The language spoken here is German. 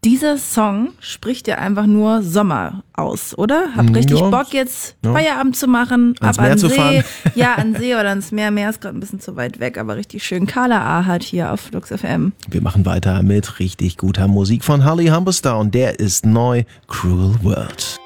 dieser Song spricht ja einfach nur Sommer aus, oder? Hab richtig Bock jetzt Feierabend zu machen, ans ab Meer an zu See. fahren. Ja, an See oder ans Meer. Meer ist gerade ein bisschen zu weit weg, aber richtig schön. Carla A hat hier auf Flux FM. Wir machen weiter mit richtig guter Musik von Harley Humberstar und der ist neu, Cruel World.